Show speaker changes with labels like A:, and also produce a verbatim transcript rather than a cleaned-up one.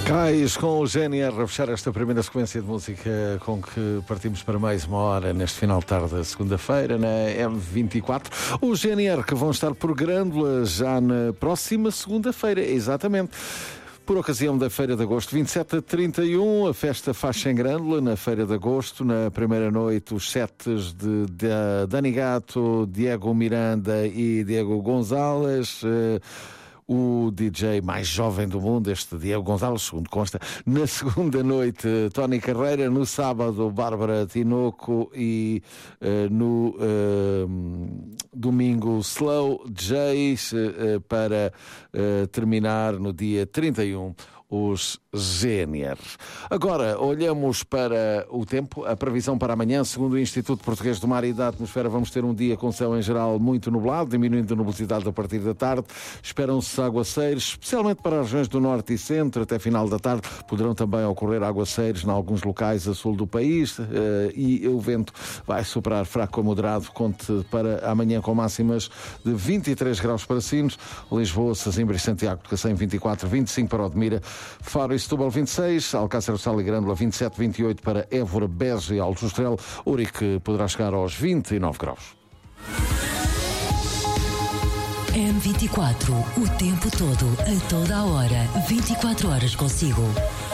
A: Cais com o G N R a fechar esta primeira sequência de música com que partimos para mais uma hora neste final de tarde da segunda-feira na M vinte e quatro. O G N R que vão estar por Grândola já na próxima segunda-feira, exatamente. Por ocasião da Feira de Agosto, vinte e sete a trinta e um, a festa faz em Grândola, na Feira de Agosto. Na primeira noite, os setes de, de Dani Gato, Diego Miranda e Diego Gonzalez. Uh, O D J mais jovem do mundo, este Diego Gonzalez, segundo consta. Na segunda noite, Tony Carreira. No sábado, Bárbara Tinoco. E uh, no uh, domingo, Slow Jays. Uh, para uh, terminar no dia trinta e um, os G N R. Agora, olhamos para o tempo, a previsão para amanhã. Segundo o Instituto Português do Mar e da Atmosfera, vamos ter um dia com céu em geral muito nublado, diminuindo a nubosidade a partir da tarde. Esperam-se aguaceiros, especialmente para as regiões do norte e centro. Até final da tarde poderão também ocorrer aguaceiros em alguns locais a sul do país, e o vento vai soprar fraco a moderado. Conte para amanhã com máximas de vinte e três graus para Sines, Lisboa, Sesimbra e Santiago de Cacém vinte e quatro, vinte e cinco para Odmira, Faro e Setúbal vinte e seis, Alcácer do Sal e Grândola vinte e sete, vinte e oito para Évora, Beja e Aljustrel, Ourique poderá chegar aos vinte e nove graus.
B: M vinte e quatro, o tempo todo, a toda a hora, vinte e quatro horas consigo.